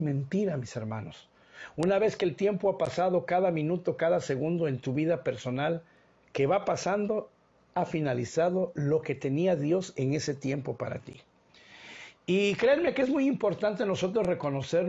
Mentira, mis hermanos. Una vez que el tiempo ha pasado, cada minuto, cada segundo en tu vida personal que va pasando, ha finalizado lo que tenía Dios en ese tiempo para ti. Y créanme que es muy importante nosotros reconocer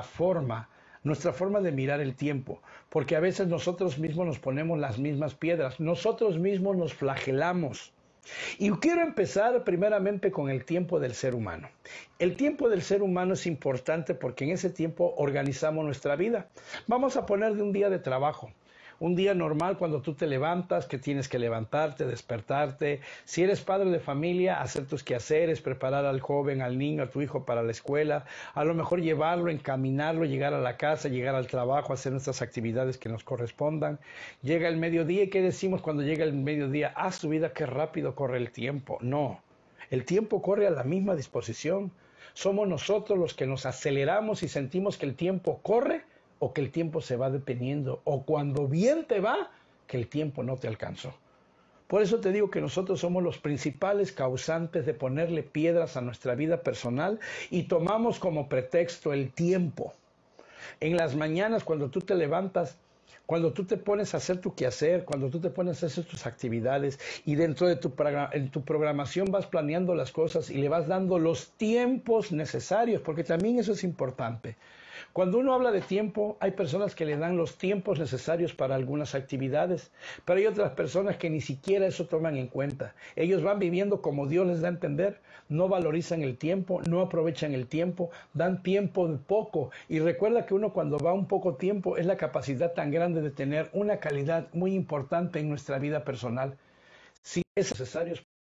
nuestra forma de mirar el tiempo, porque a veces nosotros mismos nos ponemos las mismas piedras, nosotros mismos nos flagelamos. Y quiero empezar primeramente con el tiempo del ser humano. El tiempo del ser humano es importante porque en ese tiempo organizamos nuestra vida. Vamos a poner de un día de trabajo. Un día normal cuando tú te levantas, que tienes que levantarte, despertarte. Si eres padre de familia, hacer tus quehaceres, preparar al joven, al niño, a tu hijo para la escuela. A lo mejor llevarlo, encaminarlo, llegar a la casa, llegar al trabajo, hacer nuestras actividades que nos correspondan. Llega el mediodía y ¿qué decimos cuando llega el mediodía? Ah, su vida, qué rápido corre el tiempo. No, el tiempo corre a la misma disposición. Somos nosotros los que nos aceleramos y sentimos que el tiempo corre o que el tiempo se va deteniendo, o cuando bien te va, que el tiempo no te alcanzó. Por eso te digo que nosotros somos los principales causantes de ponerle piedras a nuestra vida personal y tomamos como pretexto el tiempo. En las mañanas, cuando tú te levantas, cuando tú te pones a hacer tu quehacer, cuando tú te pones a hacer tus actividades y dentro de en tu programación vas planeando las cosas y le vas dando los tiempos necesarios, porque también eso es importante. Cuando uno habla de tiempo, hay personas que le dan los tiempos necesarios para algunas actividades, pero hay otras personas que ni siquiera eso toman en cuenta. Ellos van viviendo como Dios les da a entender, no valorizan el tiempo, no aprovechan el tiempo, dan tiempo de poco. Y recuerda que uno cuando va un poco tiempo es la capacidad tan grande de tener una calidad muy importante en nuestra vida personal. Si es necesario,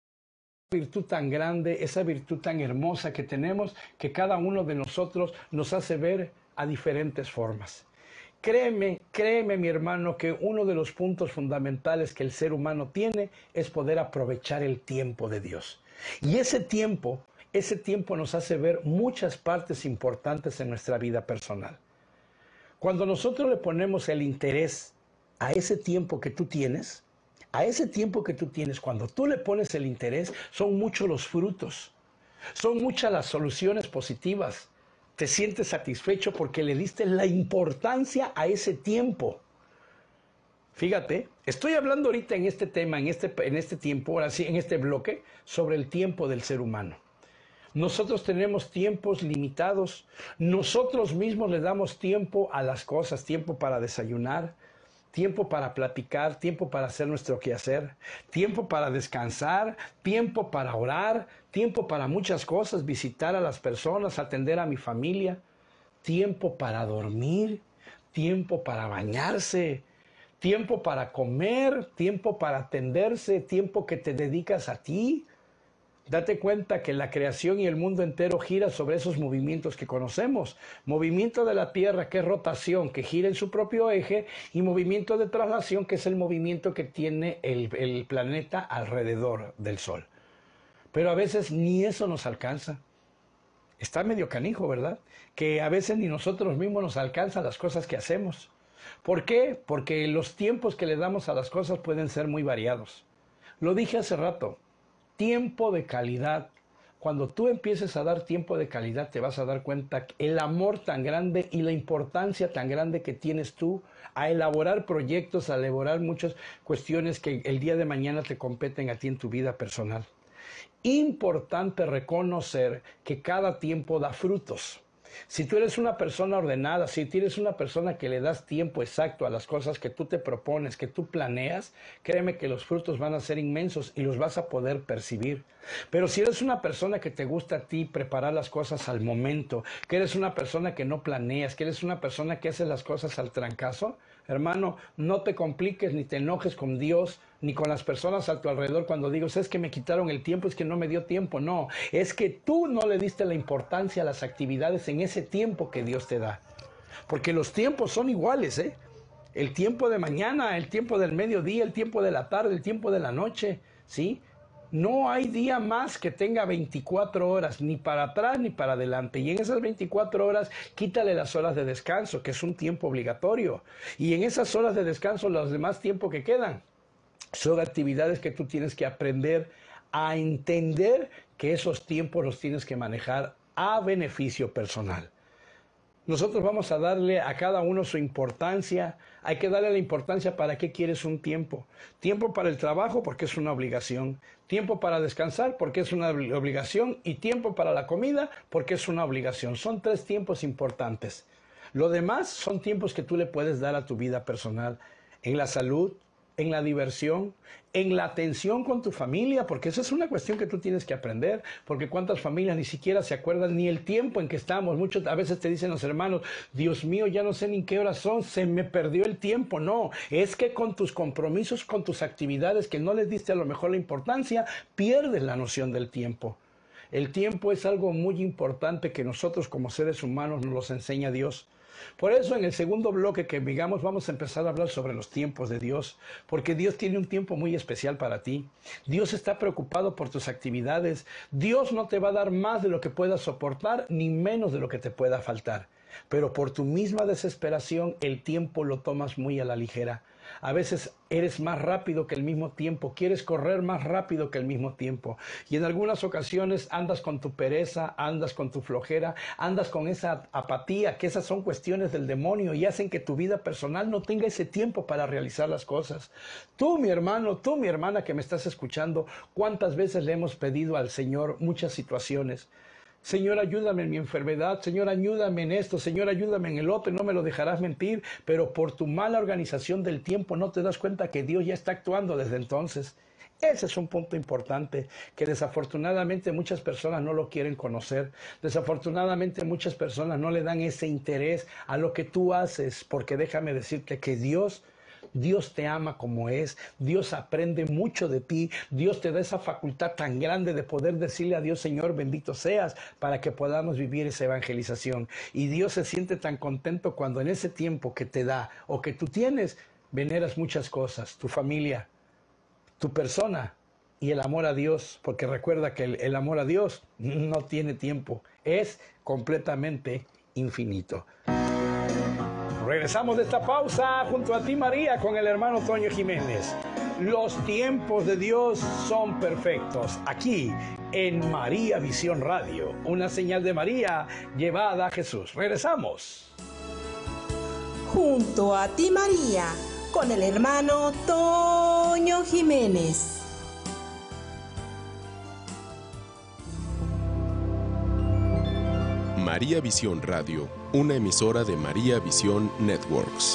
virtud tan grande, esa virtud tan hermosa que tenemos, que cada uno de nosotros nos hace ver a diferentes formas. Créeme mi hermano, que uno de los puntos fundamentales que el ser humano tiene es poder aprovechar el tiempo de Dios. Y ese tiempo nos hace ver muchas partes importantes en nuestra vida personal. Cuando nosotros le ponemos el interés a ese tiempo que tú tienes, cuando tú le pones el interés, son muchos los frutos, son muchas las soluciones positivas. Te sientes satisfecho porque le diste la importancia a ese tiempo. Fíjate, estoy hablando ahorita en este tema, en este tiempo, ahora sí, en este bloque, sobre el tiempo del ser humano. Nosotros tenemos tiempos limitados, nosotros mismos le damos tiempo a las cosas, tiempo para desayunar, tiempo para platicar, tiempo para hacer nuestro quehacer, tiempo para descansar, tiempo para orar, tiempo para muchas cosas, visitar a las personas, atender a mi familia, tiempo para dormir, tiempo para bañarse, tiempo para comer, tiempo para atenderse, tiempo que te dedicas a ti. Date cuenta que la creación y el mundo entero gira sobre esos movimientos que conocemos. Movimiento de la Tierra, que es rotación, que gira en su propio eje, y movimiento de traslación, que es el movimiento que tiene el planeta alrededor del Sol. Pero a veces ni eso nos alcanza. Está medio canijo, ¿verdad? Que a veces ni nosotros mismos nos alcanzan las cosas que hacemos. ¿Por qué? Porque los tiempos que le damos a las cosas pueden ser muy variados. Lo dije hace rato. Tiempo de calidad. Cuando tú empieces a dar tiempo de calidad, te vas a dar cuenta el amor tan grande y la importancia tan grande que tienes tú a elaborar proyectos, a elaborar muchas cuestiones que el día de mañana te competen a ti en tu vida personal. Importante reconocer que cada tiempo da frutos. Si tú eres una persona ordenada, si tú eres una persona que le das tiempo exacto a las cosas que tú te propones, que tú planeas, créeme que los frutos van a ser inmensos y los vas a poder percibir. Pero si eres una persona que te gusta a ti preparar las cosas al momento, que eres una persona que no planeas, que eres una persona que hace las cosas al trancazo, hermano, no te compliques ni te enojes con Dios ni con las personas a tu alrededor cuando digas, es que me quitaron el tiempo, es que no me dio tiempo. No, es que tú no le diste la importancia a las actividades en ese tiempo que Dios te da. Porque los tiempos son iguales, ¿eh? El tiempo de mañana, el tiempo del mediodía, el tiempo de la tarde, el tiempo de la noche, ¿sí? No hay día más que tenga 24 horas, ni para atrás ni para adelante. Y en esas 24 horas, quítale las horas de descanso, que es un tiempo obligatorio. Y en esas horas de descanso, los demás tiempos que quedan, son actividades que tú tienes que aprender a entender que esos tiempos los tienes que manejar a beneficio personal. Nosotros vamos a darle a cada uno su importancia. Hay que darle la importancia para qué quieres un tiempo. Tiempo para el trabajo porque es una obligación. Tiempo para descansar porque es una obligación. Y tiempo para la comida porque es una obligación. Son 3 tiempos importantes. Lo demás son tiempos que tú le puedes dar a tu vida personal. En la salud, en la diversión, en la atención con tu familia, porque esa es una cuestión que tú tienes que aprender, porque cuántas familias ni siquiera se acuerdan ni el tiempo en que estamos. Muchos a veces te dicen los hermanos, Dios mío, ya no sé ni qué horas son, se me perdió el tiempo. No, es que con tus compromisos, con tus actividades que no les diste a lo mejor la importancia, pierdes la noción del tiempo. El tiempo es algo muy importante que nosotros como seres humanos nos los enseña Dios. Por eso en el segundo bloque que digamos vamos a empezar a hablar sobre los tiempos de Dios, porque Dios tiene un tiempo muy especial para ti. Dios está preocupado por tus actividades. Dios no te va a dar más de lo que puedas soportar, ni menos de lo que te pueda faltar. Pero por tu misma desesperación, el tiempo lo tomas muy a la ligera. A veces eres más rápido que el mismo tiempo, quieres correr más rápido que el mismo tiempo. Y en algunas ocasiones andas con tu pereza, andas con tu flojera, andas con esa apatía, que esas son cuestiones del demonio y hacen que tu vida personal no tenga ese tiempo para realizar las cosas. Tú, mi hermano, tú, mi hermana que me estás escuchando, ¿cuántas veces le hemos pedido al Señor muchas situaciones? Señor, ayúdame en mi enfermedad, Señor, ayúdame en esto, Señor, ayúdame en el otro, y no me lo dejarás mentir, pero por tu mala organización del tiempo no te das cuenta que Dios ya está actuando desde entonces. Ese es un punto importante que desafortunadamente muchas personas no lo quieren conocer. Desafortunadamente muchas personas no le dan ese interés a lo que tú haces, porque déjame decirte que Dios te ama como es, Dios aprende mucho de ti, Dios te da esa facultad tan grande de poder decirle a Dios, Señor, bendito seas, para que podamos vivir esa evangelización. Y Dios se siente tan contento cuando en ese tiempo que te da o que tú tienes, veneras muchas cosas, tu familia, tu persona y el amor a Dios, porque recuerda que el amor a Dios no tiene tiempo, es completamente infinito. Regresamos de esta pausa junto a ti, María, con el hermano Toño Jiménez. Los tiempos de Dios son perfectos. Aquí en María Visión Radio, una señal de María llevada a Jesús. Regresamos. Junto a ti, María, con el hermano Toño Jiménez. María Visión Radio, una emisora de María Visión Networks.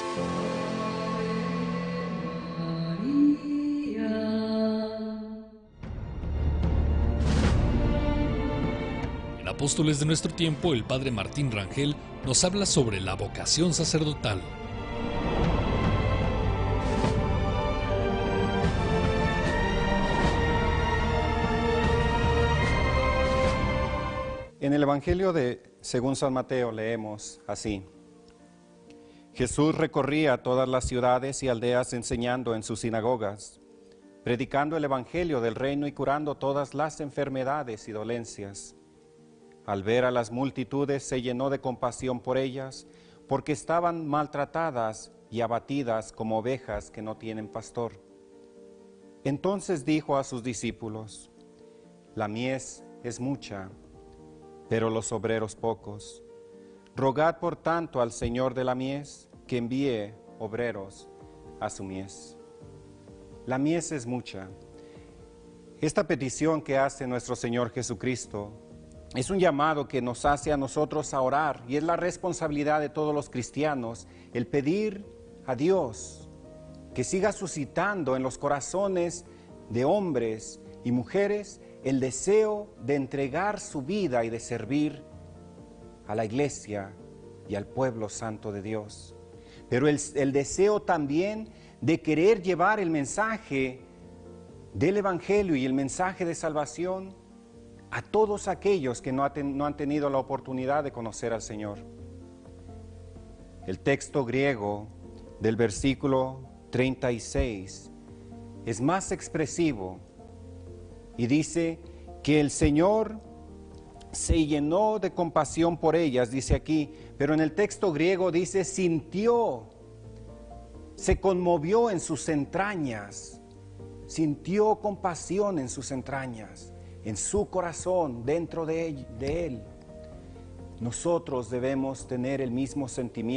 En Apóstoles de nuestro tiempo, el padre Martín Rangel nos habla sobre la vocación sacerdotal. En el Evangelio según San Mateo leemos así: Jesús recorría todas las ciudades y aldeas enseñando en sus sinagogas, predicando el Evangelio del reino y curando todas las enfermedades y dolencias. Al ver a las multitudes se llenó de compasión por ellas, porque estaban maltratadas y abatidas como ovejas que no tienen pastor. Entonces dijo a sus discípulos: La mies es mucha, pero los obreros pocos. Rogad por tanto al Señor de la mies que envíe obreros a su mies. La mies es mucha. Esta petición que hace nuestro Señor Jesucristo es un llamado que nos hace a nosotros a orar, y es la responsabilidad de todos los cristianos el pedir a Dios que siga suscitando en los corazones de hombres y mujeres el deseo de entregar su vida y de servir a la iglesia y al pueblo santo de Dios. Pero el deseo también de querer llevar el mensaje del Evangelio y el mensaje de salvación a todos aquellos que no han tenido la oportunidad de conocer al Señor. El texto griego del versículo 36 es más expresivo y dice que el Señor se llenó de compasión por ellas, dice aquí, pero en el texto griego dice sintió, se conmovió en sus entrañas, sintió compasión en sus entrañas, en su corazón, dentro de él. nosotros debemos tener el mismo sentimiento